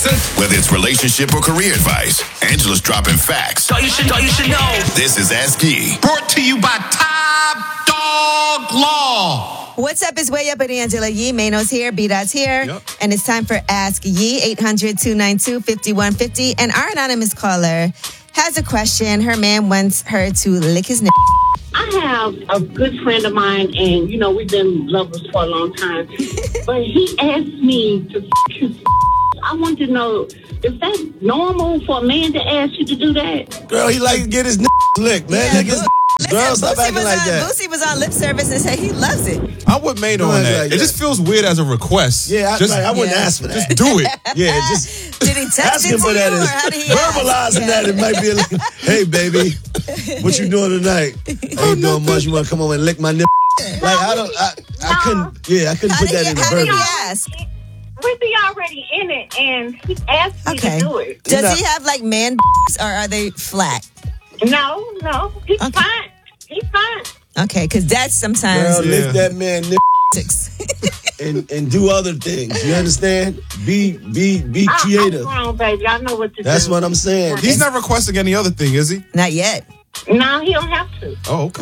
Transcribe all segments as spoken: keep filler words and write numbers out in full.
listen. Whether it's relationship or career advice, Angela's dropping facts. All you should, all you should know. This is Ask Yee. Brought to you by Top Dog Law. What's up? It's Way Up with Angela Yee. Mano's here, B-Dot's here. Yep. And it's time for Ask Yee, eight hundred, two nine two, five one five zero. And our anonymous caller has a question. Her man wants her to lick his n***. I have a good friend of mine, and, you know, we've been lovers for a long time. But he asked me to f*** his f***. I want to know, is that normal for a man to ask you to do that? Girl, he like to get his n*** licked, man. Yeah, lick his n***. Girl, stop acting like on, that. Boosie was on lip service and said he loves it. I'm with Mano on that. Like it just feels weird as a request. Yeah, I, just, like, I wouldn't yeah. ask for that. Just do it. Yeah, just did he text asking it to for that you, is or how did he verbalizing ask? that. It might be like, hey, baby, what you doing tonight? I ain't doing much. You want to come over and lick my nip? Like I don't. I, I couldn't. Yeah, I couldn't How put did that he, in the how did he verbiage. ask? We'd be already in it, and he asked me Okay. to do it. Does No. he have like man or are they flat? No, no, he's Okay. fine. He's fine. Okay, because that's sometimes Girl, Yeah. lick that man nip six. and and do other things. You understand? Be be be I, creative. I'm grown, baby. I know what to do. That's what I'm saying. He's not requesting any other thing, is he? Not yet. No, he don't have to. Oh, okay.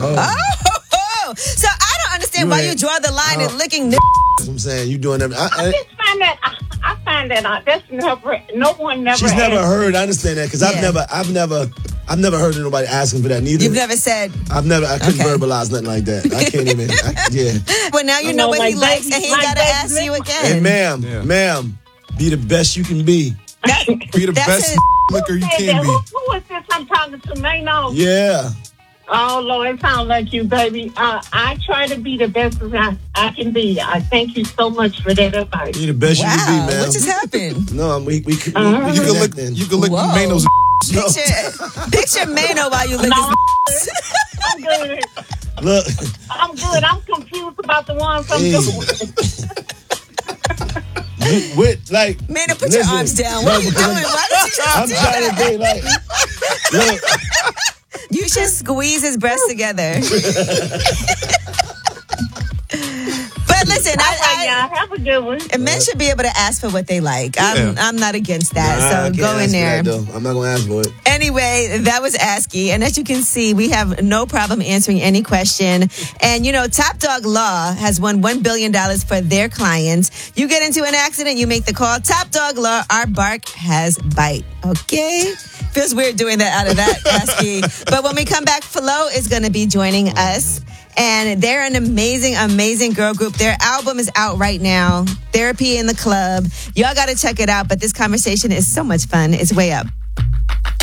Oh, so I don't understand You why ain't- you draw the line Oh. at licking nip. That's what I'm saying. You doing that? I, I I, just find that I, I find that uh, that's never. No one never. she's never asked. heard. I understand that because I've Yeah. never, I've never, I've never heard of nobody asking for that. Neither. You've never said, I've never. I couldn't Okay. verbalize nothing like that. I can't even. I, yeah. well, now you I know know, what my he likes baby- and he my got to baby ask you lick- Hey, again. ma'am, Yeah. ma'am, be the best you can be. That- Be the that's best it. liquor you Hey, can who, be. who is this I'm talking to? Mano? Yeah. Oh, Lord, it sounds like you, baby. Uh, I try to be the best as I, I can be. I thank you so much for that advice. Be the best you Wow, can be, man. what just happened? No, we we could. Uh-huh. we, we You can lick, connecting. you can lick Whoa. Mano's. Picture, picture Mano while you lick No, his I'm good. Look, I'm good. I'm confused about the ones I'm Hey. doing. you- with like. Mano, put your listen, arms down. no, What are you because doing? Why did you just I'm do trying to that? be like. Look, You should squeeze his breasts together. But listen, All right, I, y'all. Have a good one. I men should be able to ask for what they like. I'm, Yeah. I'm not against that. nah, I so can't go in ask for there. that, though. I'm not gonna ask for it. Anyway, that was Asky. And as you can see, we have no problem answering any question. And, you know, Top Dog Law has won one billion dollars for their clients. You get into an accident, you make the call. Top Dog Law, our bark has bite. Okay? Feels weird doing that out of that, Asky. But when we come back, Flo is going to be joining us. And they're an amazing, amazing girl group. Their album is out right now. Therapy in the Club. Y'all got to check it out. But this conversation is so much fun. It's Way Up.